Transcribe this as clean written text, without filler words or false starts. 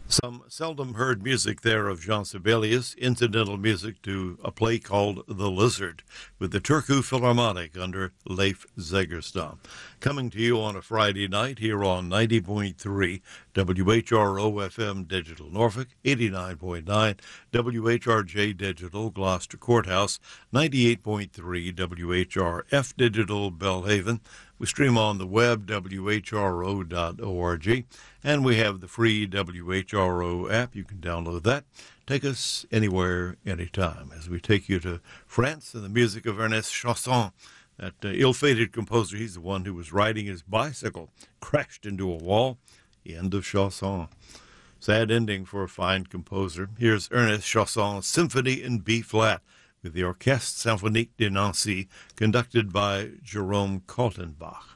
Some seldom heard music there of Jean Sibelius, incidental music to a play called The Lizard, with the Turku Philharmonic under Leif Zegerstam. Coming to you on a Friday night here on 90.3 WHRO FM Digital Norfolk, 89.9 WHRJ Digital Gloucester Courthouse, 98.3 WHRF Digital Belhaven. We stream on the web, whro.org, and we have the free WHRO app. You can download that. Take us anywhere, anytime, as we take you to France and the music of Ernest Chausson, that ill-fated composer. He's the one who was riding his bicycle, crashed into a wall. The end of Chausson. Sad ending for a fine composer. Here's Ernest Chausson's Symphony in B-flat, with the Orchestre Symphonique de Nancy, conducted by Jerome Kaltenbach.